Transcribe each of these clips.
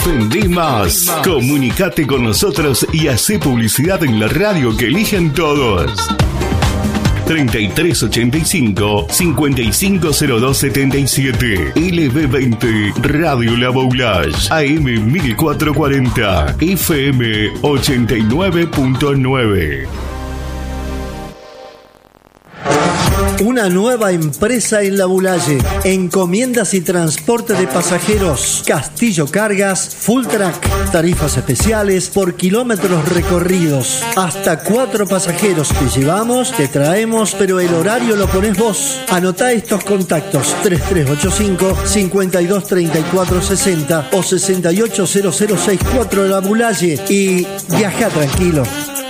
Vendé más. Comunicate con nosotros y hacé publicidad en la radio que eligen todos. 3385 550277. LB20 Radio La Boulage. AM 1440. FM 89.9. Una nueva empresa en La Boulaye. Encomiendas y transporte de pasajeros. Castillo Cargas, Full Track. Tarifas especiales por kilómetros recorridos. Hasta 4 pasajeros te llevamos, te traemos, pero el horario lo pones vos. Anotá estos contactos: 3385-523460 o 680064 La Boulaye y viaja tranquilo.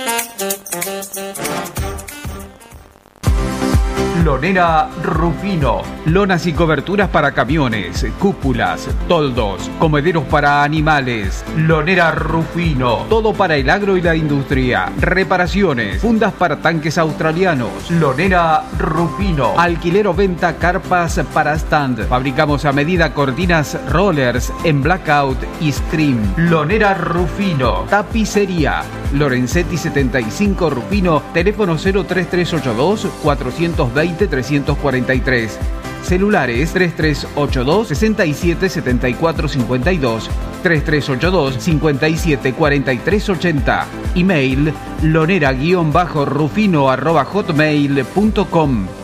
Lonera Rufino. Lonas y coberturas para camiones, cúpulas, toldos, comederos para animales. Lonera Rufino. Todo para el agro y la industria. Reparaciones, fundas para tanques australianos. Lonera Rufino. Alquiler o venta carpas para stand. Fabricamos a medida cortinas rollers en blackout y scream. Lonera Rufino. Tapicería. Lorenzetti 75 Rufino. Teléfono 03382 420 343. Celulares 3382 67 74 52, 3382 57 43 80. Email lonera-rufino@hotmail.com.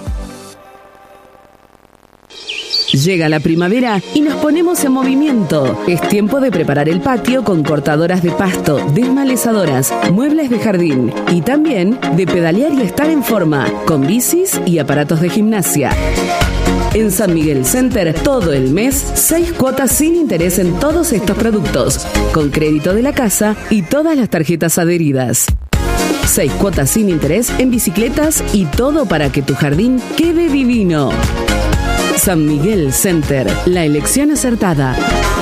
Llega la primavera y nos ponemos en movimiento. Es tiempo de preparar el patio con cortadoras de pasto, desmalezadoras, muebles de jardín y también de pedalear y estar en forma con bicis y aparatos de gimnasia. En San Miguel Center, todo el mes, 6 cuotas sin interés en todos estos productos, con crédito de la casa y todas las tarjetas adheridas. 6 cuotas sin interés en bicicletas y todo para que tu jardín quede divino. San Miguel Center, la elección acertada.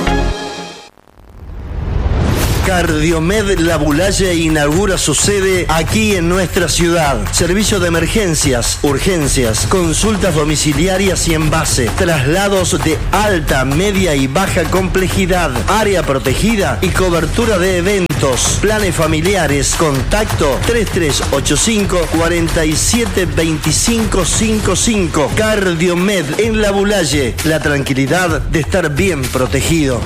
Cardiomed La Boulaye inaugura su sede aquí en nuestra ciudad. Servicio de emergencias, urgencias, consultas domiciliarias y en base, traslados de alta, media y baja complejidad, área protegida y cobertura de eventos, planes familiares. Contacto 3385 47 25 55. Cardiomed en La Boulaye, la tranquilidad de estar bien protegido.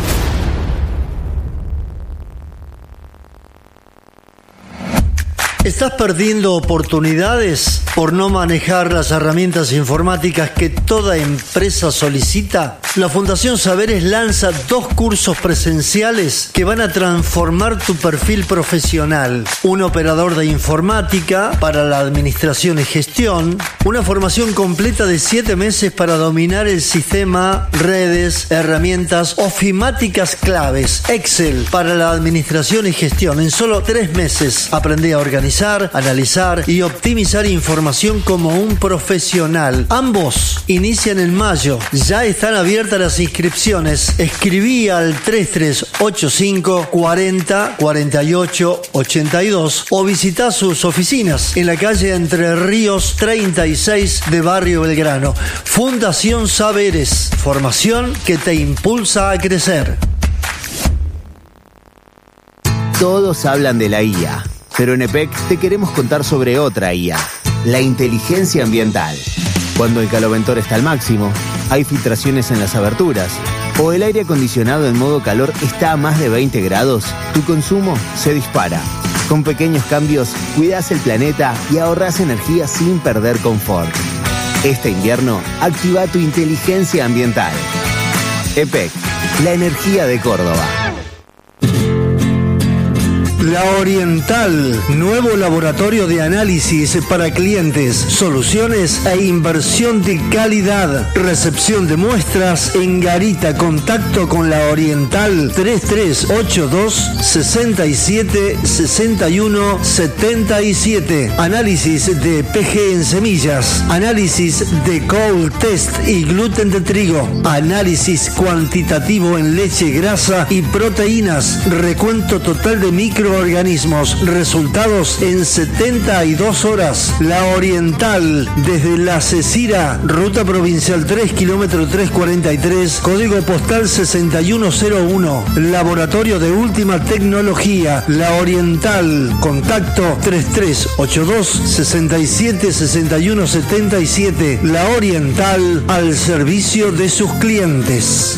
¿Estás perdiendo oportunidades por no manejar las herramientas informáticas que toda empresa solicita? La Fundación Saberes lanza 2 cursos presenciales que van a transformar tu perfil profesional. Un operador de informática para la administración y gestión. Una formación completa de 7 meses para dominar el sistema, redes, herramientas ofimáticas claves. Excel para la administración y gestión. En solo 3 meses aprende a organizar, analizar y optimizar información como un profesional. Ambos inician en mayo. Ya están abiertas las inscripciones. Escribí al 3385 40 48 82 o visita sus oficinas en la calle Entre Ríos 36 de Barrio Belgrano. Fundación Saberes. Formación que te impulsa a crecer. Todos hablan de la IA, pero en EPEC te queremos contar sobre otra IA, la inteligencia ambiental. Cuando el caloventor está al máximo, hay filtraciones en las aberturas, o el aire acondicionado en modo calor está a más de 20 grados, tu consumo se dispara. Con pequeños cambios, cuidas el planeta y ahorras energía sin perder confort. Este invierno, activa tu inteligencia ambiental. EPEC, la energía de Córdoba. La Oriental, nuevo laboratorio de análisis para clientes, soluciones e inversión de calidad. Recepción de muestras en Garita. Contacto con La Oriental 3382 67 61 77. Análisis de PG en semillas, análisis de cold test y gluten de trigo, análisis cuantitativo en leche, grasa y proteínas, recuento total de micro microorganismos. Resultados en 72 horas. La Oriental, desde La Cecira, Ruta Provincial 3, kilómetro 343, código postal 6101. Laboratorio de última tecnología. La Oriental. Contacto 3382 67 61 77. La Oriental, al servicio de sus clientes.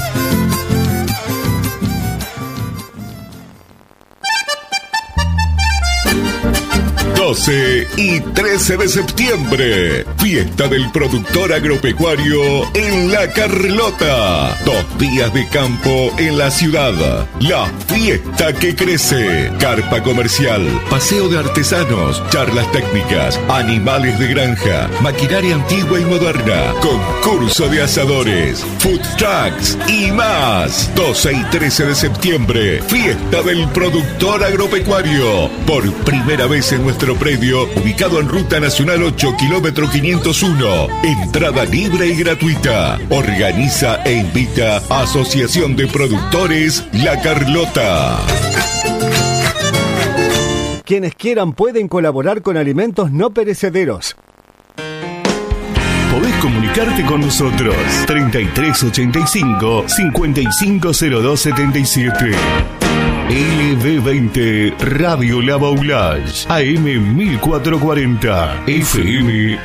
Y 13 de septiembre, fiesta del productor agropecuario en La Carlota. 2 días de campo en la ciudad. La fiesta que crece. Carpa comercial, paseo de artesanos, charlas técnicas, animales de granja, maquinaria antigua y moderna, concurso de asadores, food trucks y más. 12 y 13 de septiembre, fiesta del productor agropecuario. Por primera vez en nuestro predio, ubicado en Ruta Nacional 8, kilómetro 501. Entrada libre y gratuita. Organiza e invita a Asociación de Productores La Carlota. Quienes quieran pueden colaborar con alimentos no perecederos. Podés comunicarte con nosotros. 3385 550277. LB20 Radio La Baulage, AM 1440, FM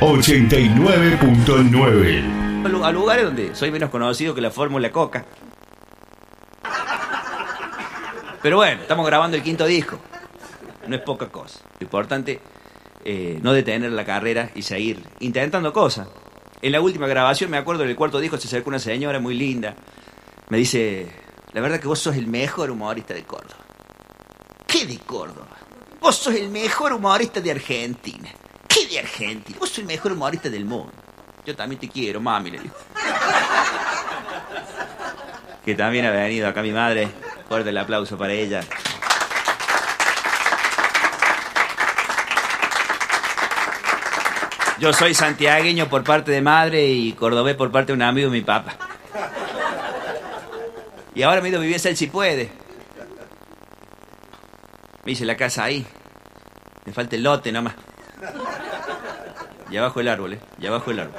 89.9. A lugares donde soy menos conocido que la Fórmula Coca. Pero bueno, estamos grabando el 5º disco. No es poca cosa. Lo importante no detener la carrera y seguir intentando cosas. En la última grabación, me acuerdo, en el 4º disco se acercó una señora muy linda. Me dice: la verdad que vos sos el mejor humorista de Córdoba. ¿Qué de Córdoba? Vos sos el mejor humorista de Argentina. ¿Qué de Argentina? Vos sos el mejor humorista del mundo. Yo también te quiero, mami, le digo. Que también ha venido acá mi madre. Fuerte el aplauso para ella. Yo soy santiagueño por parte de madre y cordobés por parte de un amigo de mi papá. Y ahora me he ido a vivir a él si puede. Me hice la casa ahí. Me falta el lote nomás. Y abajo el árbol, y abajo el árbol.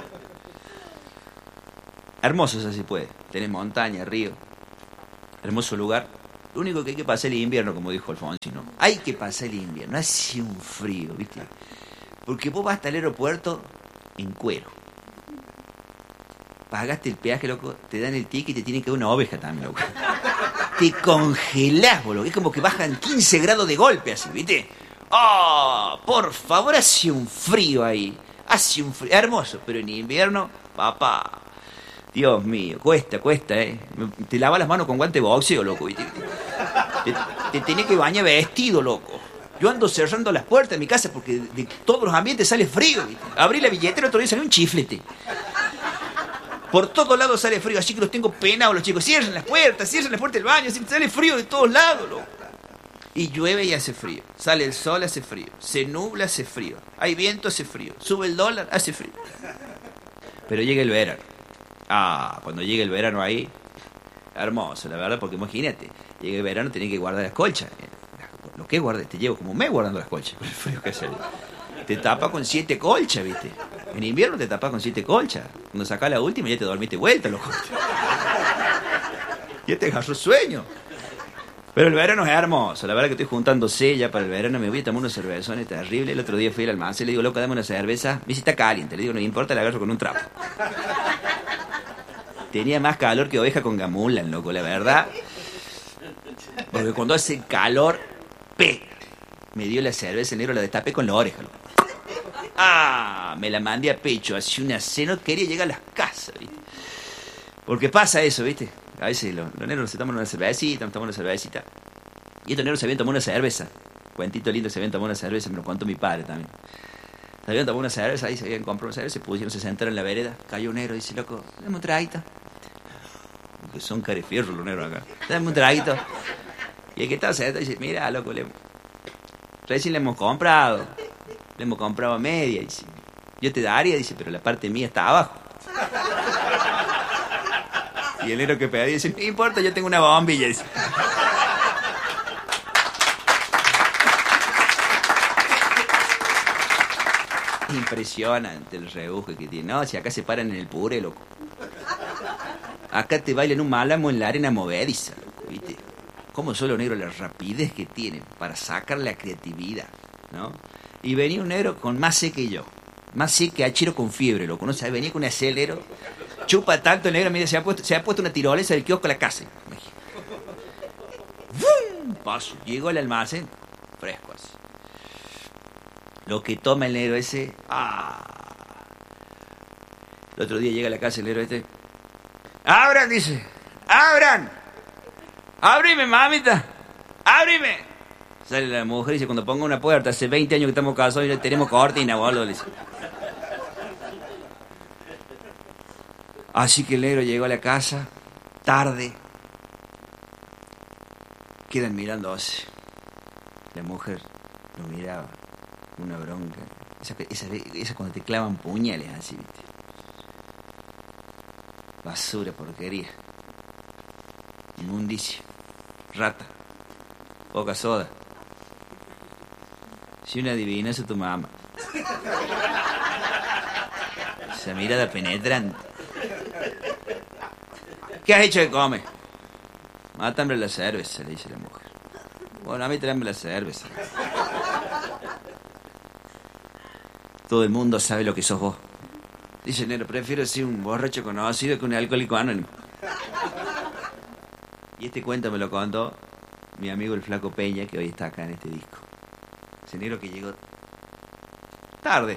Hermoso es si puede. Tenés montaña, río. Hermoso lugar. Lo único que hay que pasar el invierno, como dijo Alfonsino. Hay que pasar el invierno. Hace un frío, ¿viste? Porque vos vas hasta el aeropuerto en cuero. Pagaste el peaje, loco, te dan el ticket y te tienen que dar una oveja también, loco. Te congelás, boludo. Es como que bajan 15 grados de golpe así, ¿viste? ¡Oh! Por favor, hace un frío ahí. Hace un frío hermoso, pero en invierno, papá. Dios mío, cuesta, ¿eh? Te lavas las manos con guante de boxeo, loco, ¿viste? Te tenés que bañar vestido, loco. Yo ando cerrando las puertas de mi casa porque de todos los ambientes sale frío, ¿viste? Abrí la billetera, otro día salió un chiflete. Por todos lados sale frío, así que los tengo penados los chicos. Cierran las puertas del baño, sale frío de todos lados, loco. Y llueve y hace frío. Sale el sol, hace frío. Se nubla, hace frío. Hay viento, hace frío. Sube el dólar, hace frío. Pero llega el verano. Ah, cuando llega el verano ahí, hermoso, la verdad, porque imagínate, llega el verano, tenés que guardar las colchas. Lo que guardes, te llevo como un mes guardando las colchas, por el frío que hace. Te tapa con 7 colchas, ¿viste? En invierno te tapas con 7 colchas. Cuando sacás la última ya te dormiste vuelta, loco. Ya te agarró sueño. Pero el verano es hermoso. La verdad que estoy juntando sella para el verano. Me voy a tomar unos cervezones terribles. El otro día fui al almacén, le digo, loco, dame una cerveza. Me dice, está caliente. Le digo, no importa, la agarro con un trapo. Tenía más calor que oveja con gamulan, loco, la verdad. Porque cuando hace calor, me dio la cerveza, el negro la destapé con la oreja, loco. Ah, me la mandé a pecho, así una cena, no quería llegar a las casas, ¿viste? Porque pasa eso, ¿viste? A veces los negros se toman una cervecita, nos toman una cervecita. Y estos negros se habían tomado una cerveza. Cuentito lindo, se habían tomado una cerveza, me lo contó mi padre también. Se habían tomado una cerveza, ahí se habían comprado una cerveza, se pusieron, se sentaron en la vereda, cayó un negro y dice, loco, dame un traguito. Que son carefierros los negros acá. Dame un traguito. Y el que estaba sentado dice, mira, loco, recién le hemos comprado media, dice. Yo te daría, dice, pero la parte mía está abajo. Y el negro que pedía dice, no importa, yo tengo una bombilla, dice. Impresionante el rebuje que tiene. No, si acá se paran en el pure, loco. Acá te bailan un málamo en la arena movediza, loco, ¿viste? Cómo son los negros, la rapidez que tienen para sacar la creatividad, ¿no? Y venía un negro con más C que yo. Más C que Achiro con fiebre, loco, ¿no sabes? Venía con un acelero. Chupa tanto el negro, mira, se ha puesto una tirolesa del kiosco a la casa. ¡Bum! Paso, llego al almacén, fresco así. Lo que toma el negro ese... El otro día llega a la casa el negro este... ¡Abran! Dice. ¡Abran! ¡Ábrime, mamita! ¡Ábrime! Sale la mujer y dice, cuando ponga una puerta, hace 20 años que estamos casados y no tenemos cortina, boludo. Dice. Así que el negro llegó a la casa, tarde. Quedan mirándose. La mujer lo miraba, una bronca. Esa cuando te clavan puñales así, ¿viste? Basura, porquería. Inmundicia. Rata. Poca soda. Si una adivina es tu mamá. Esa mirada penetrante. ¿Qué has hecho de comer? Mátame la cerveza, le dice la mujer. Bueno, a mí tráeme la cerveza. Todo el mundo sabe lo que sos vos. Dice el negro, prefiero ser un borracho conocido que un alcohólico anónimo. Y este cuento me lo contó mi amigo el Flaco Peña, que hoy está acá en este disco. Ese negro que llegó tarde.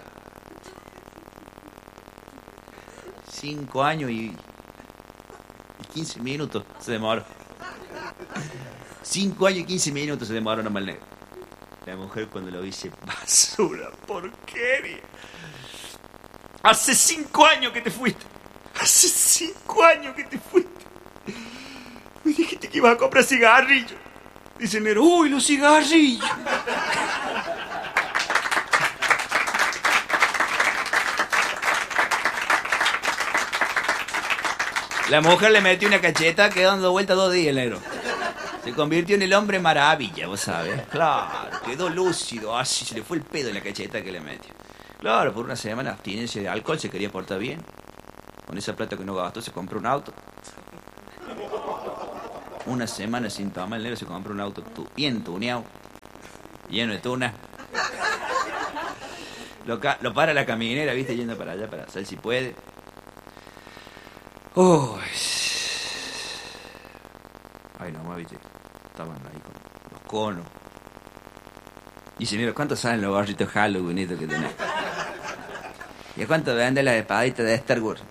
5 años y 15 minutos se demoró. 5 años y 15 minutos se demoró nomás el negro. La mujer cuando lo dice, basura, porquería. Hace 5 años que te fuiste. Hace 5 años que te fuiste. Me dijiste que ibas a comprar cigarrillos. Dice el negro, uy, los cigarrillos. La mujer le metió una cacheta, quedó dando vuelta 2 días el negro. Se convirtió en el hombre maravilla, vos sabés. Claro, quedó lúcido, así se le fue el pedo en la cacheta que le metió. Claro, por una semana de abstinencia de alcohol se quería portar bien. Con esa plata que no gastó se compró un auto. Una semana sin tomar el negro se compró un auto bien tuneado, lleno de tuna. Lo para la caminera, viste, yendo para allá para saber si puede. Ay, nomás, viste, estaban ahí con los conos. Dice, mira, ¿cuántos salen los gorritos Halloween que tenés? ¿Y a cuánto venden las espaditas de Star Wars?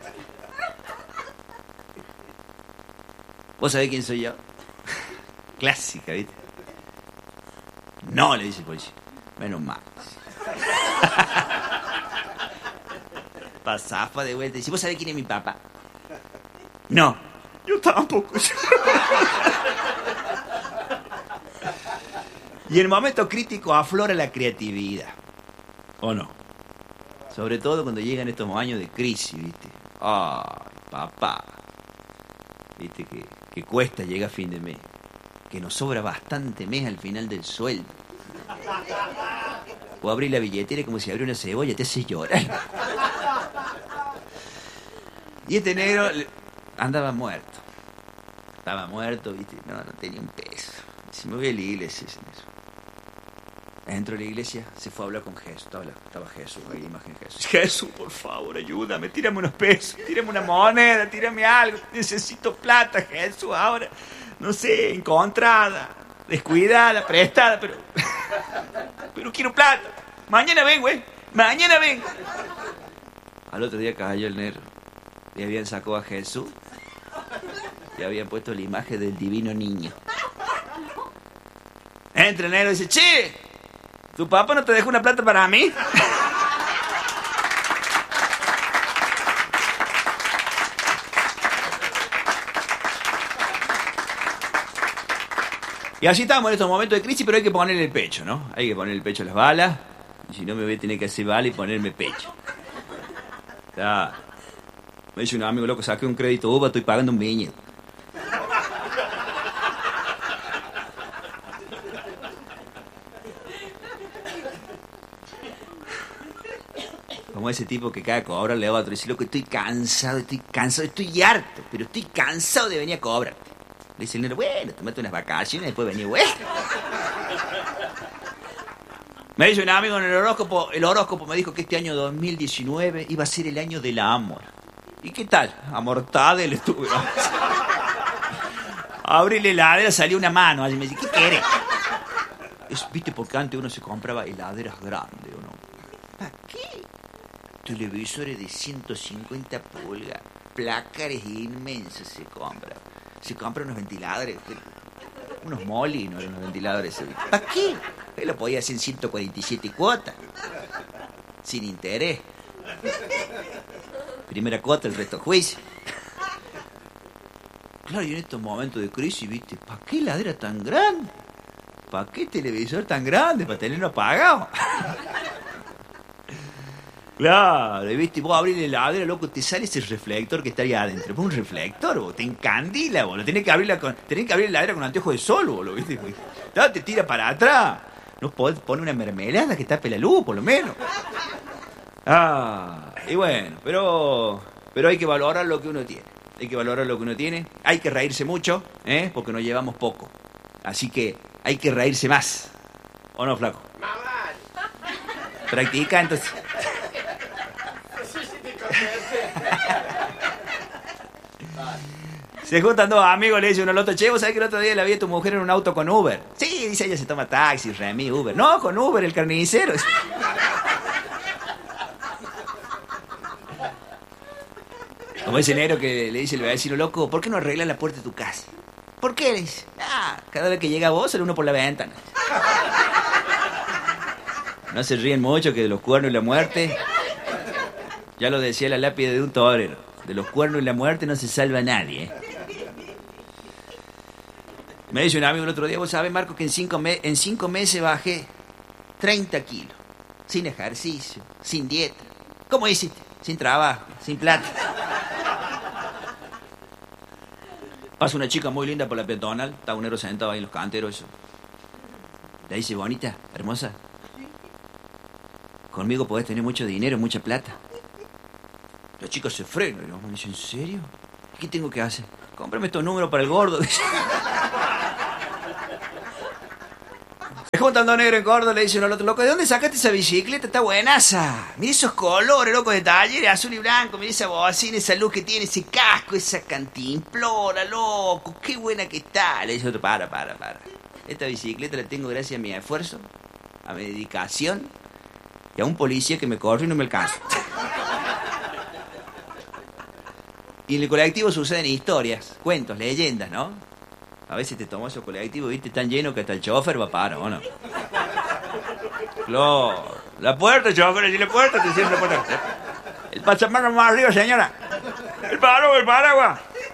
¿Vos sabés quién soy yo? Clásica, ¿viste? No, le dice el policía. Menos mal. Pasafa de vuelta. Dice, ¿vos sabés quién es mi papá? No. Yo tampoco. Y en el momento crítico aflora la creatividad. ¿O no? Sobre todo cuando llegan estos años de crisis, ¿viste? Ay, papá. ¿Viste? Que cuesta llegar a fin de mes. Que nos sobra bastante mes al final del sueldo. O abrir la billetera como si abriera una cebolla, te hace llorar. Y este negro andaba muerto. Estaba muerto, ¿viste? No tenía un peso. Se me voy a la iglesia. Dentro de la iglesia se fue a hablar con Jesús. Estaba Jesús, ahí la imagen de Jesús. Jesús, por favor, ayúdame, tírame unos pesos, tírame una moneda, tírame algo. Necesito plata, Jesús, ahora. No sé, encontrada, descuidada, prestada, pero quiero plata. Mañana vengo, mañana vengo. Al otro día cayó el negro. Le habían sacado a Jesús y habían puesto la imagen del divino niño. Entra el negro y dice, che, ¿tu papá no te dejó una plata para mí? Y así estamos en estos momentos de crisis, pero hay que ponerle el pecho, ¿no? Hay que ponerle el pecho a las balas. Y si no, me voy a tener que hacer bala y ponerme pecho. Claro. Me dice un amigo, loco, saqué un crédito UVA, estoy pagando un viñedo. como ese tipo que cada cobra le va a otro y dice, loco, estoy cansado, estoy harto, pero estoy cansado de venir a cobrar. Le dice el negro, bueno, tomate unas vacaciones y después vení, bueno. Me dice un amigo en el horóscopo me dijo que este año 2019 iba a ser el año del amor. ¿Y qué tal? Amortada le estuve. Abrí la heladera, salió una mano. Y me dice, ¿qué querés? ¿Viste? Porque antes uno se compraba heladeras grandes, ¿o no? ¿Para qué? Televisores de 150 pulgadas, placares inmensos se compran. Se compran unos ventiladores, unos molinos, no eran unos ventiladores. ¿Para qué? Él lo podía hacer en 147 cuotas, sin interés. Primera cuota, el resto juicio. Claro, y en estos momentos de crisis, ¿viste? ¿Para qué heladera tan grande? ¿Para qué televisor tan grande? ¿Para tenerlo apagado? Claro, ¿viste? Vos abrís la heladera, loco, te sale ese reflector que está ahí adentro. Es un reflector, vos, te encandila, vos. Tenés que abrir la heladera con anteojos de sol, vos, ¿viste? Te tira para atrás. No podés poner una mermelada que tape la luz, por lo menos. Y bueno, pero hay que valorar lo que uno tiene. Hay que reírse mucho, porque nos llevamos poco. Así que hay que reírse más. ¿O no, flaco? Practica, entonces. Se juntan dos amigos, le dice uno al otro, che, ¿vos sabés que el otro día la vi a tu mujer en un auto con Uber? Sí, dice ella, se toma taxi, Remy, Uber. No, con Uber, el carnicero. Como ese negro que le dice el vecino, loco, ¿por qué no arreglas la puerta de tu casa? ¿Por qué? Le dice, cada vez que llega vos sale uno por la ventana. No se ríen mucho que de los cuernos y la muerte, ya lo decía la lápida de un torero, de los cuernos y la muerte no se salva nadie, Me dice un amigo el otro día, vos sabés, Marco, que en 5 meses bajé 30 kilos, sin ejercicio, sin dieta. ¿Cómo hiciste? Sin trabajo, sin plata. Pasa una chica muy linda por la peatonal, está un negro sentado ahí en los canteros. Le dice, bonita, hermosa, conmigo podés tener mucho dinero, mucha plata. La chica se frena y me dice, ¿en serio? ¿Qué tengo que hacer? Cómprame estos números para el gordo. Se juntan dos negros en gordo, le dicen al otro, loco, ¿de dónde sacaste esa bicicleta? Está buenaza. Mira esos colores, loco, de talleres, azul y blanco. Mira esa bocina, esa luz que tiene, ese casco, esa cantimplora, loco. Qué buena que está. Le dice otro, para. Esta bicicleta la tengo gracias a mi esfuerzo, a mi dedicación y a un policía que me corre y no me alcanza. Y en el colectivo suceden historias, cuentos, leyendas, ¿no? A veces te tomas esos colectivos, viste, tan lleno que hasta el chofer va para, ¿o no? Claro. La puerta, chofer, si la puerta, te cierra la puerta. El pachamano más arriba, señora. El paraguas.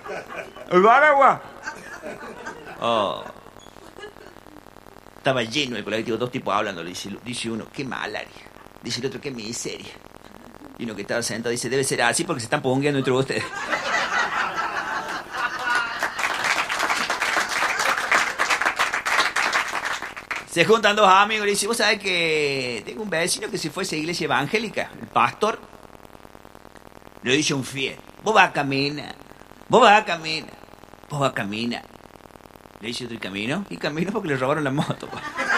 Oh. Estaba lleno el colectivo, dos tipos hablando. Dice uno, qué malaria. Dice el otro, qué miseria. Y uno que estaba sentado dice, debe ser así porque se están pongueando entre ustedes. Se juntan dos amigos y le dicen, ¿vos sabés que tengo un vecino que se fue a esa iglesia evangélica? El pastor le dice a un fiel, vos vas a caminar. Le dice otro, ¿y camino? Y camino porque le robaron la moto.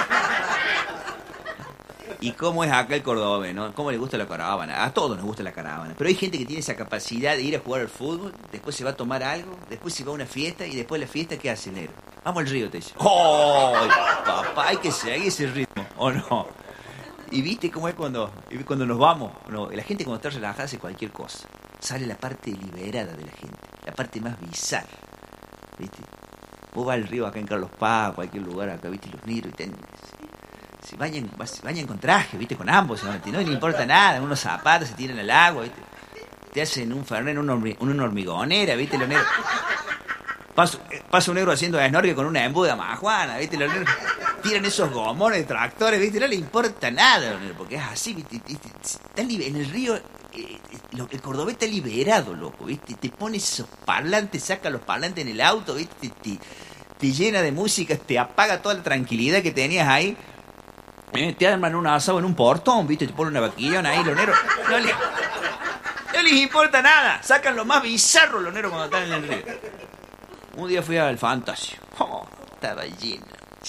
¿Y cómo es acá el cordobés, no? ¿Cómo le gusta la caravana? A todos nos gusta la caravana. Pero hay gente que tiene esa capacidad de ir a jugar al fútbol, después se va a tomar algo, después se va a una fiesta y después de la fiesta, ¿qué hace el negro? Vamos al río, te dice. ¡Oh, papá! Hay que seguir ese ritmo, ¿o no? Y viste cómo es cuando nos vamos. No, la gente cuando está relajada hace cualquier cosa. Sale la parte liberada de la gente, la parte más bizarra. ¿Viste? Vos vas al río acá en Carlos Paz, cualquier lugar acá, ¿viste? Los negros y se bañan con traje, ¿viste? Con ambos, no le importa nada, unos zapatos, se tiran al agua, ¿viste? Te hacen un fernet en una hormigonera, ¿viste? Los negros. Pasa un negro haciendo snorkel con una embuda majuana, ¿viste? Los negros tiran esos gomones de tractores, ¿viste? No le importa nada, los negros, porque es así, ¿viste? En el río, el cordobés está liberado, loco, ¿viste? Te pones esos parlantes, saca los parlantes en el auto, ¿viste? Te llena de música, te apaga toda la tranquilidad que tenías ahí. Te arman un asado en un portón, ¿viste? Te ponen una vaquillona ahí, los negros. No les importa nada. Sacan lo más bizarro los negros cuando están en el río. Un día fui al Fantasio. Estaba lleno.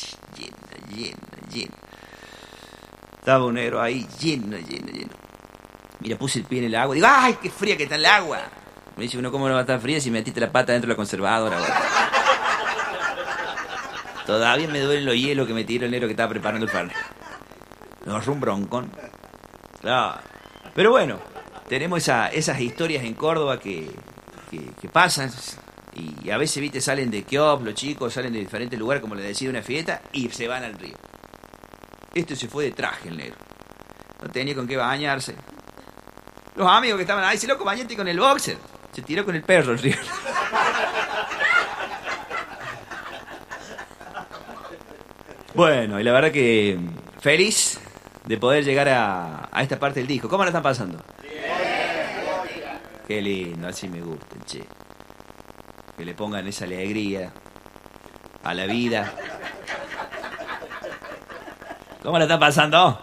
Estaba un negro ahí, lleno. Mira, puse el pie en el agua. Digo, ¡ay, qué fría que está el agua! Me dice uno, ¿cómo no va a estar fría si metiste la pata dentro de la conservadora? Todavía me duelen los hielos que me tiró el negro que estaba preparando el farne. Me agarró un broncón. Claro. Pero bueno, tenemos esas historias en Córdoba que pasan. Y a veces, viste, salen de kioscos, los chicos salen de diferentes lugares, como les decía, una fiesta, y se van al río. Este se fue de traje, el negro. No tenía con qué bañarse. Los amigos que estaban ahí, si loco, bañate con el boxer. Se tiró con el perro al río. Bueno, y la verdad que feliz de poder llegar a esta parte del disco. ¿Cómo la están pasando? Qué lindo, así me gusta, che. Que le pongan esa alegría a la vida. ¿Cómo la están pasando?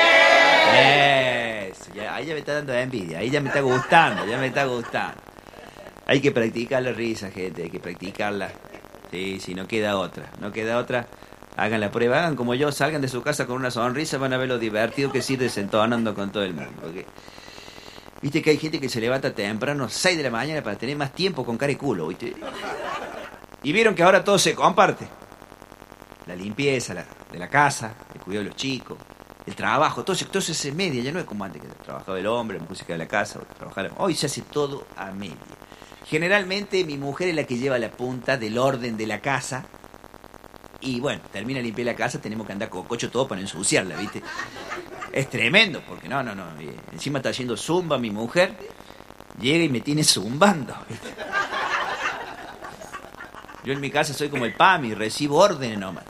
Eso, ahí ya me está dando envidia, ahí ya me está gustando. Hay que practicar la risa, gente, hay que practicarla. Sí, no queda otra. Hagan la prueba, hagan como yo, salgan de su casa con una sonrisa, van a ver lo divertido que es ir desentonando con todo el mundo. Porque viste que hay gente que se levanta temprano, 6 de la mañana, para tener más tiempo con cara y culo, ¿viste? Y vieron que ahora todo se comparte. La limpieza de la casa, el cuidado de los chicos, el trabajo, todo se media. Ya no es como antes, que trabajaba el hombre, la música de la casa, hoy se hace todo a media. Generalmente mi mujer es la que lleva la punta del orden de la casa. Y bueno, termina de limpiar la casa, tenemos que andar cococho todo para no ensuciarla, ¿viste? Es tremendo, porque no. Encima está haciendo zumba mi mujer. Llega y me tiene zumbando, ¿viste? Yo en mi casa soy como el PAMI, recibo órdenes nomás.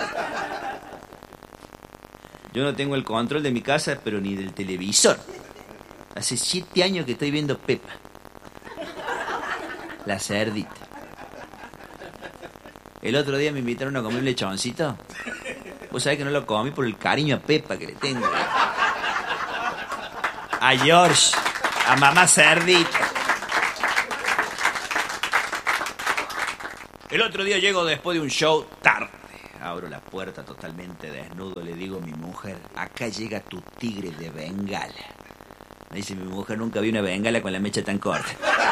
Yo no tengo el control de mi casa, pero ni del televisor. Hace 7 años que estoy viendo Pepa. La cerdita. El otro día me invitaron a comer un lechoncito. Vos sabés que no lo comí por el cariño a Pepa que le tengo. A George, a mamá cerdita. El otro día llego después de un show tarde. Abro la puerta totalmente desnudo. Le digo a mi mujer, acá llega tu tigre de Bengala. Me dice mi mujer, nunca vi una bengala con la mecha tan corta.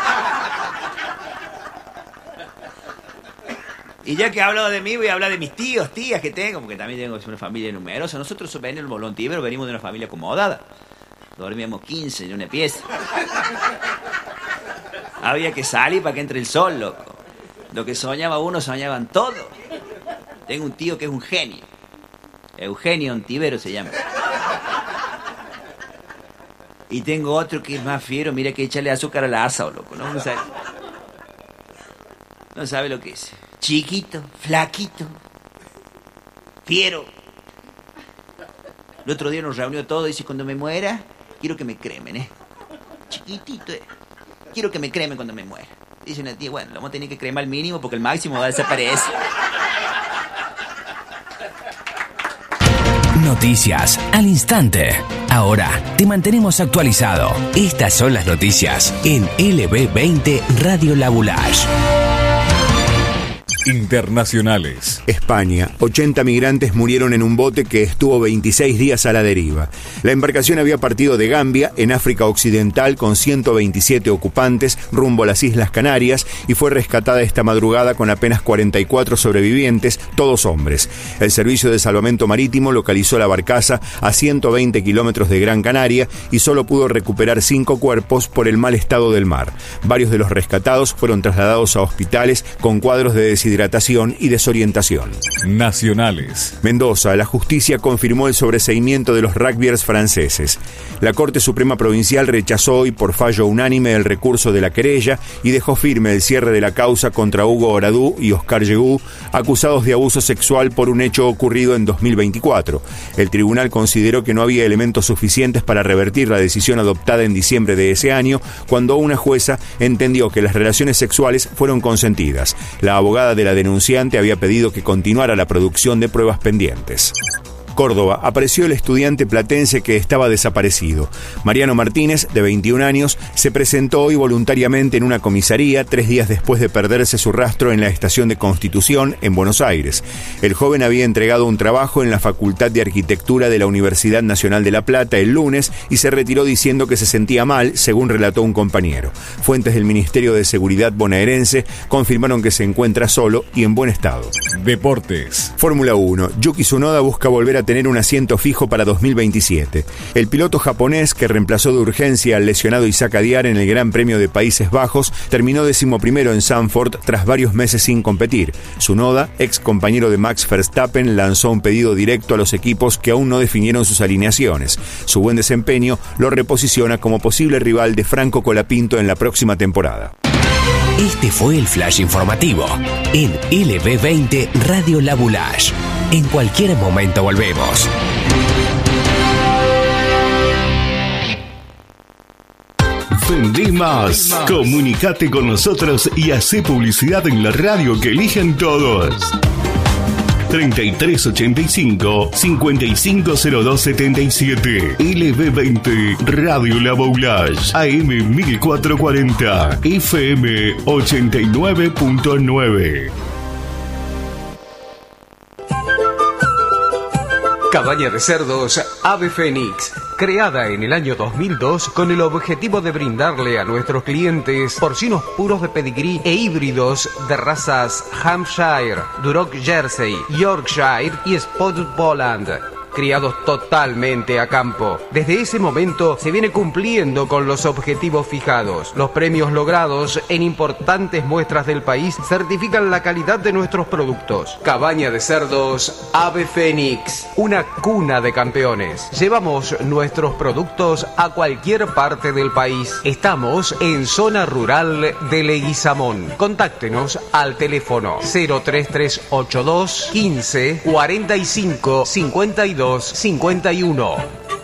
Y ya que he hablado de mí, voy a hablar de mis tíos, tías que tengo, porque también tengo una familia numerosa. Nosotros venimos del Volontíbero, venimos de una familia acomodada. Dormíamos 15 en una pieza. Había que salir para que entre el sol, loco. Lo que soñaba uno, soñaban todos. Tengo un tío que es un genio. Eugenio Ontivero se llama. Y tengo otro que es más fiero, mira que echarle azúcar a la asa, loco. No sabe lo que es. Chiquito, flaquito, fiero. El otro día nos reunió todo y dice, cuando me muera, quiero que me cremen, Chiquitito, quiero que me cremen cuando me muera. Dice una tía, bueno, lo vamos a tener que cremar al mínimo porque el máximo va a desaparecer. Noticias al instante. Ahora te mantenemos actualizado. Estas son las noticias en LB20 Radio Labulage. Internacionales. España. 80 migrantes murieron en un bote que estuvo 26 días a la deriva. La embarcación había partido de Gambia, en África Occidental, con 127 ocupantes, rumbo a las Islas Canarias, y fue rescatada esta madrugada con apenas 44 sobrevivientes, todos hombres. El Servicio de Salvamento Marítimo localizó la barcaza a 120 kilómetros de Gran Canaria y solo pudo recuperar 5 cuerpos por el mal estado del mar. Varios de los rescatados fueron trasladados a hospitales con cuadros de deshidratación y desorientación. Nacionales. Mendoza. La justicia confirmó el sobreseimiento de los rugbyers franceses. La Corte Suprema Provincial rechazó hoy por fallo unánime el recurso de la querella y dejó firme el cierre de la causa contra Hugo Oradú y Oscar Yegú, acusados de abuso sexual por un hecho ocurrido en 2024. El tribunal consideró que no había elementos suficientes para revertir la decisión adoptada en diciembre de ese año, cuando una jueza entendió que las relaciones sexuales fueron consentidas. La abogada de la denunciante había pedido que continuara la producción de pruebas pendientes. Córdoba, apareció el estudiante platense que estaba desaparecido. Mariano Martínez, de 21 años, se presentó hoy voluntariamente en una comisaría 3 días después de perderse su rastro en la estación de Constitución, en Buenos Aires. El joven había entregado un trabajo en la Facultad de Arquitectura de la Universidad Nacional de La Plata el lunes y se retiró diciendo que se sentía mal, según relató un compañero. Fuentes del Ministerio de Seguridad bonaerense confirmaron que se encuentra solo y en buen estado. Deportes. Fórmula 1. Yuki Tsunoda busca volver a tener un asiento fijo para 2027. El piloto japonés, que reemplazó de urgencia al lesionado Isaac Adiar en el Gran Premio de Países Bajos, terminó 11º en Zandvoort tras varios meses sin competir. Tsunoda, ex compañero de Max Verstappen, lanzó un pedido directo a los equipos que aún no definieron sus alineaciones. Su buen desempeño lo reposiciona como posible rival de Franco Colapinto en la próxima temporada. Este fue el flash informativo en LB20 Radio La Boulage. En cualquier momento volvemos. Vendé más. Comunicate con nosotros y hacé publicidad en la radio que eligen todos. 3385 550277. LB20 Radio La Boulage. AM 1440. FM 89.9. Cabaña de cerdos Ave Fénix, creada en el año 2002 con el objetivo de brindarle a nuestros clientes porcinos puros de pedigrí e híbridos de razas Hampshire, Duroc Jersey, Yorkshire y Spotted Poland, criados totalmente a campo. Desde ese momento se viene cumpliendo con los objetivos fijados. Los premios logrados en importantes muestras del país certifican la calidad de nuestros productos. Cabaña de cerdos Ave Fénix, una cuna de campeones. Llevamos nuestros productos a cualquier parte del país. Estamos en zona rural de Leguizamón. Contáctenos al teléfono 03382 15 45 52 51.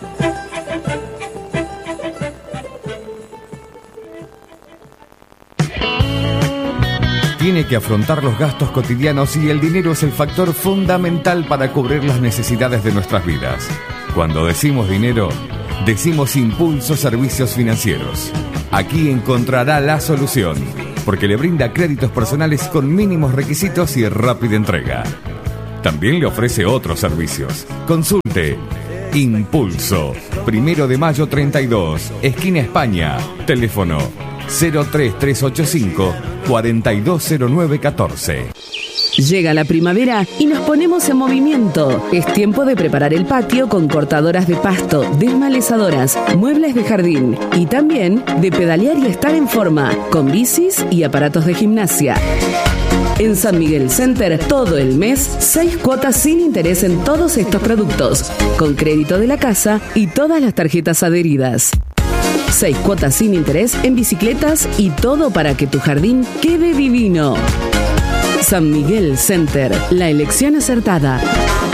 Tiene que afrontar los gastos cotidianos y el dinero es el factor fundamental para cubrir las necesidades de nuestras vidas. Cuando decimos dinero, decimos Impulso Servicios Financieros. Aquí encontrará la solución, porque le brinda créditos personales con mínimos requisitos y rápida entrega. También le ofrece otros servicios. Consulte Impulso, 1 de Mayo 32, esquina España. Teléfono 03385 420914. Llega la primavera y nos ponemos en movimiento. Es tiempo de preparar el patio con cortadoras de pasto, desmalezadoras, muebles de jardín y también de pedalear y estar en forma, con bicis y aparatos de gimnasia. En San Miguel Center, todo el mes, 6 cuotas sin interés en todos estos productos, con crédito de la casa y todas las tarjetas adheridas. 6 cuotas sin interés en bicicletas y todo para que tu jardín quede divino. San Miguel Center, la elección acertada.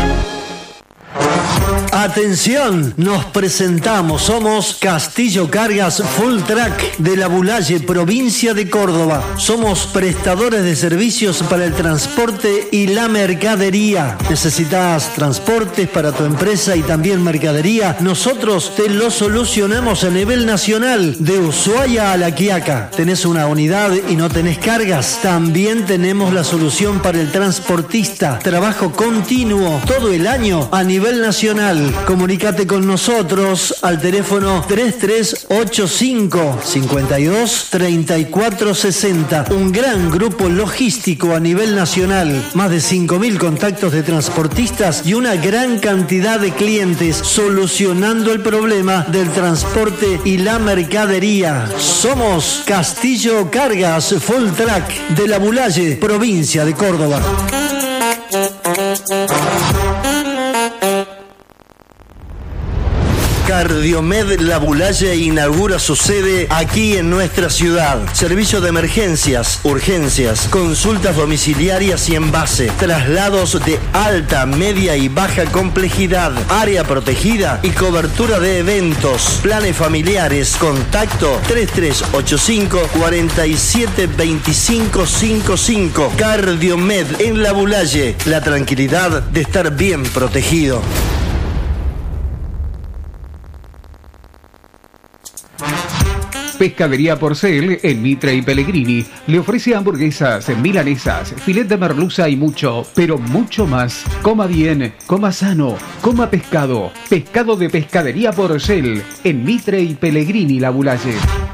Atención, nos presentamos, somos Castillo Cargas Full Track de La Boulage, provincia de Córdoba. Somos prestadores de servicios para el transporte y la mercadería. ¿Necesitas transportes para tu empresa y también mercadería? Nosotros te lo solucionamos a nivel nacional, de Ushuaia a La Quiaca. ¿Tenés una unidad y no tenés cargas? También tenemos la solución para el transportista. Trabajo continuo todo el año a nivel nacional. Comunícate con nosotros al teléfono 3385 52 34 60. Un gran grupo logístico a nivel nacional. Más de 5.000 contactos de transportistas y una gran cantidad de clientes solucionando el problema del transporte y la mercadería. Somos Castillo Cargas Full Track de La Boulage, provincia de Córdoba. Cardiomed La Boulage inaugura su sede aquí en nuestra ciudad. Servicio de emergencias, urgencias, consultas domiciliarias y en base, traslados de alta, media y baja complejidad, área protegida y cobertura de eventos, planes familiares. Contacto 3385 47 25 55. Cardiomed en La Boulage, la tranquilidad de estar bien protegido. Pescadería Porcel en Mitre y Pellegrini le ofrece hamburguesas, milanesas, filet de merluza y mucho, pero mucho más. Coma bien, coma sano, coma pescado. Pescado de Pescadería Porcel en Mitre y Pellegrini La Bulaye.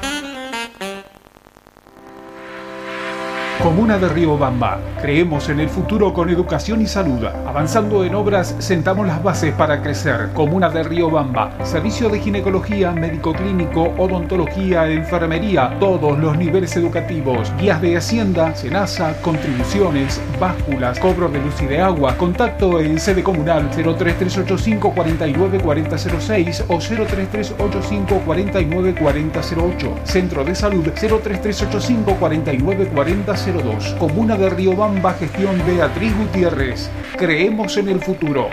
Comuna de Riobamba. Creemos en el futuro con educación y salud. Avanzando en obras, sentamos las bases para crecer. Comuna de Riobamba. Servicio de ginecología, médico clínico, odontología, enfermería, todos los niveles educativos. Guías de Hacienda, Senasa, contribuciones, básculas, cobro de luz y de agua. Contacto en sede comunal 03385 49 4006 o 03385 49 4008. Centro de Salud 03385 49 4002. Comuna de Riobamba, gestión Beatriz Gutiérrez. Creemos en el futuro.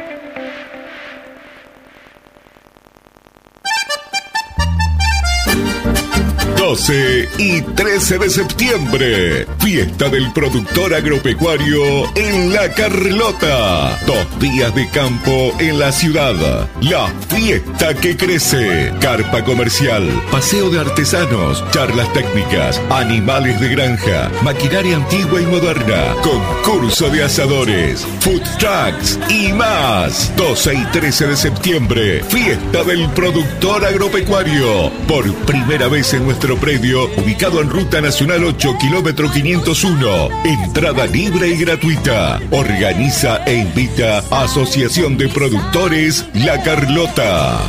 12 y 13 de septiembre, fiesta del productor agropecuario en La Carlota. 2 días de campo en la ciudad. La fiesta que crece. Carpa comercial, paseo de artesanos, charlas técnicas, animales de granja, maquinaria antigua y moderna, concurso de asadores, food trucks y más. 12 y 13 de septiembre, fiesta del productor agropecuario. Por primera vez en nuestro predio, ubicado en Ruta Nacional 8, kilómetro 501. Entrada libre y gratuita. Organiza e invita Asociación de Productores La Carlota.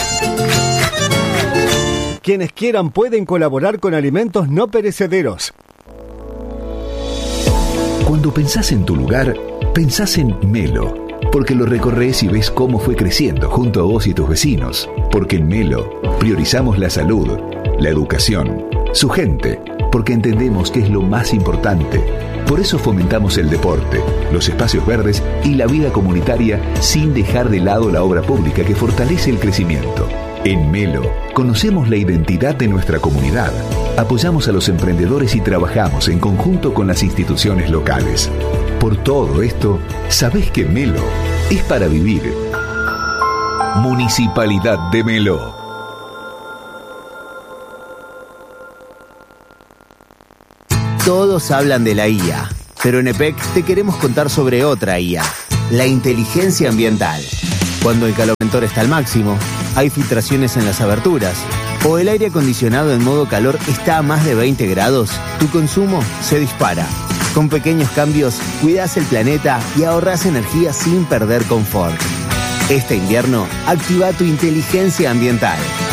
Quienes quieran pueden colaborar con alimentos no perecederos. Cuando pensás en tu lugar, pensás en Melo, porque lo recorres y ves cómo fue creciendo junto a vos y tus vecinos. Porque en Melo priorizamos la salud, la educación, su gente, porque entendemos que es lo más importante. Por eso fomentamos el deporte, los espacios verdes y la vida comunitaria sin dejar de lado la obra pública que fortalece el crecimiento. En Melo, conocemos la identidad de nuestra comunidad, apoyamos a los emprendedores y trabajamos en conjunto con las instituciones locales. Por todo esto, sabés que Melo es para vivir. Municipalidad de Melo. Todos hablan de la IA, pero en EPEC te queremos contar sobre otra IA, la inteligencia ambiental. Cuando el calor está al máximo, hay filtraciones en las aberturas, o el aire acondicionado en modo calor está a más de 20 grados, tu consumo se dispara. Con pequeños cambios, cuidás el planeta y ahorrás energía sin perder confort. Este invierno, activa tu inteligencia ambiental.